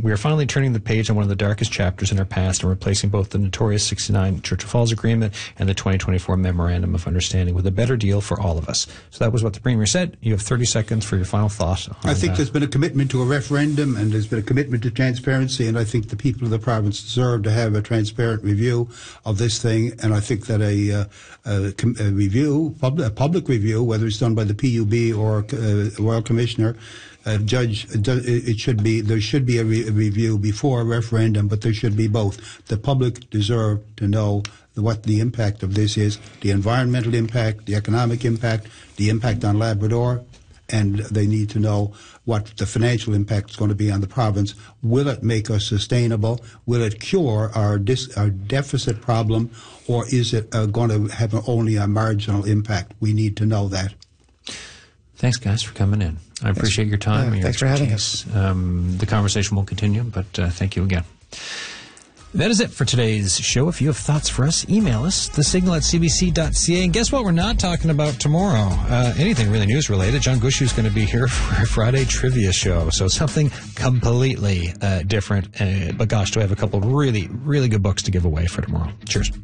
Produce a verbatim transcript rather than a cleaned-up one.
We are finally turning the page on one of the darkest chapters in our past and replacing both the notorious sixty-nine Churchill Falls Agreement and the twenty twenty-four Memorandum of Understanding with a better deal for all of us. So that was what the Premier said. You have thirty seconds for your final thought. On, I think uh, there's been a commitment to a referendum, and there's been a commitment to transparency, and I think the people of the province deserve to have a transparent review of this thing, and I think that a, uh, a, a review, public, a public review, whether it's done by the P U B or uh, Royal Commissioner, Uh, judge, it should be, there should be a, re- a review before a referendum, but there should be both. The public deserve to know what the impact of this is, the environmental impact, the economic impact, the impact on Labrador, and they need to know what the financial impact is going to be on the province. Will it make us sustainable? Will it cure our, dis- our deficit problem, or is it uh, going to have only a marginal impact? We need to know that. Thanks, guys, for coming in. I appreciate your time. Yeah, and your thanks for having expertise. Um, the conversation will continue, but uh, thank you again. That is it for today's show. If you have thoughts for us, email us, the signal at c b c dot c a. And guess what we're not talking about tomorrow? Uh, anything really news-related. John Gushu is going to be here for a Friday trivia show, so something completely uh, different. Uh, but gosh, do I have a couple of really, really good books to give away for tomorrow. Cheers.